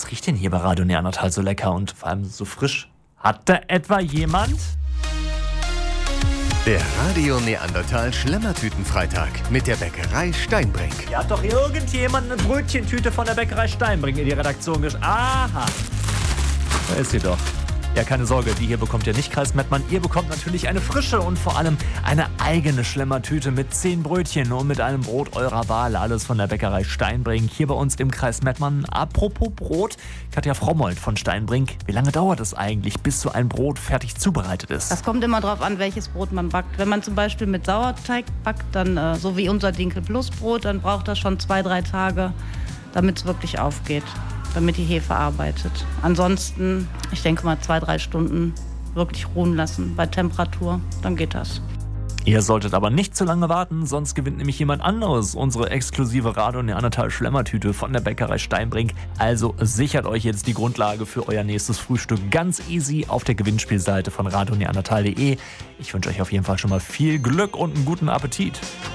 Was riecht denn hier bei Radio Neandertal so lecker und vor allem so frisch? Hat da etwa jemand? Der Radio Neandertal Schlemmertütenfreitag mit der Bäckerei Steinbrink. Hier hat doch irgendjemand eine Brötchentüte von der Bäckerei Steinbrink in die Redaktion geschickt. Aha, da ist sie doch. Ja, keine Sorge, die hier bekommt ihr nicht, Kreis Mettmann. Ihr bekommt natürlich eine frische und vor allem eine eigene Schlemmertüte mit 10 Brötchen und mit einem Brot eurer Wahl. Alles von der Bäckerei Steinbrink hier bei uns im Kreis Mettmann. Apropos Brot, Katja Frommold von Steinbrink. Wie lange dauert es eigentlich, bis so ein Brot fertig zubereitet ist? Das kommt immer darauf an, welches Brot man backt. Wenn man zum Beispiel mit Sauerteig backt, dann so wie unser Dinkel-Plus-Brot, dann braucht das schon 2-3 Tage, damit es wirklich aufgeht, damit die Hefe arbeitet. Ansonsten, ich denke mal 2-3 Stunden wirklich ruhen lassen bei Temperatur, dann geht das. Ihr solltet aber nicht zu lange warten, sonst gewinnt nämlich jemand anderes unsere exklusive Radio Neandertal Schlemmertüte von der Bäckerei Steinbrink. Also sichert euch jetzt die Grundlage für euer nächstes Frühstück ganz easy auf der Gewinnspielseite von radioneandertal.de. Ich wünsche euch auf jeden Fall schon mal viel Glück und einen guten Appetit.